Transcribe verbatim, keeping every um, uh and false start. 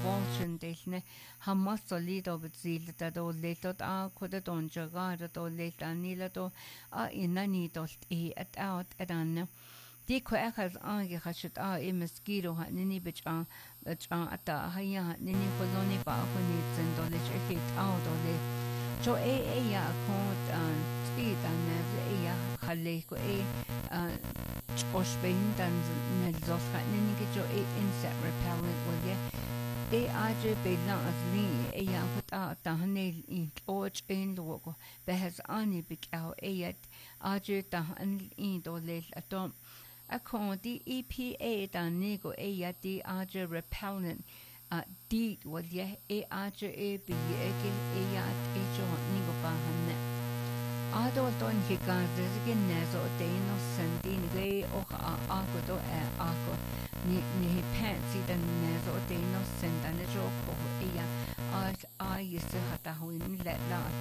propulsion delne hamma solido bezil da do letot a koda don jaga da do letani do a inani dolt e at out adanne di ko akas ange khashut a e mosquito ha nini bich a bich a ata haya nini koloni ba ko ni zendo le cheke out do le jo e e ya ko an ti dan ne e ya khale ko e Osbein dan nelzos ga nini ke jo e insect repellent wo ye e aje be lang as ni e ya put a ta hanel in och in logo be has ani big au e yet aje ta an in do le atom a ko di E P A dan ni go e ya di aje repellent a di wo ye e aje e bi e ke e ya e jo ni go ba hanne Adol don higaz gin nezo de no sendin ge o a a go do e a go ni ni pensi den nezo de no sendan jo ko e ya a a yis hata huin le la